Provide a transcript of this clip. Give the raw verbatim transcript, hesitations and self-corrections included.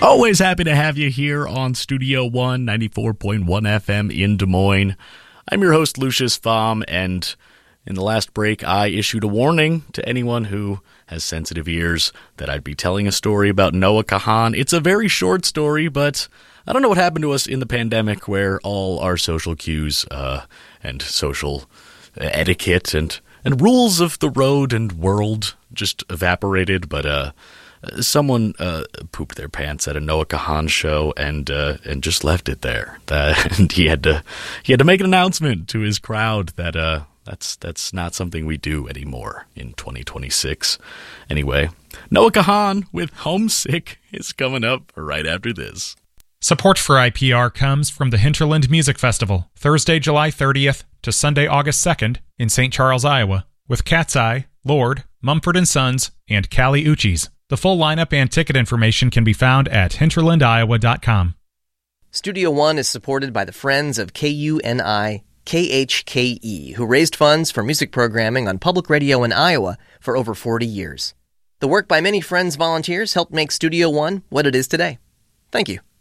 Always happy to have you here on Studio One, ninety-four point one F M in Des Moines. I'm your host, Lucius Pfam, and in the last break, I issued a warning to anyone who has sensitive ears that I'd be telling a story about Noah Kahan. It's a very short story, but I don't know what happened to us in the pandemic where all our social cues uh, and social etiquette and, and rules of the road and world just evaporated, but uh, someone uh, pooped their pants at a Noah Kahan show and uh, and just left it there. That, and he had to he had to make an announcement to his crowd that uh, that's that's not something we do anymore in twenty twenty-six. Anyway, Noah Kahan with Homesick is coming up right after this. Support for I P R comes from the Hinterland Music Festival, Thursday, July thirtieth to Sunday, August second in Saint Charles, Iowa, with Cat's Eye, Lord, Mumford and Sons, and Kali Uchis. The full lineup and ticket information can be found at hinterland iowa dot com. Studio One is supported by the Friends of K U N I K H K E, who raised funds for music programming on public radio in Iowa for over forty years. The work by many Friends volunteers helped make Studio One what it is today. Thank you.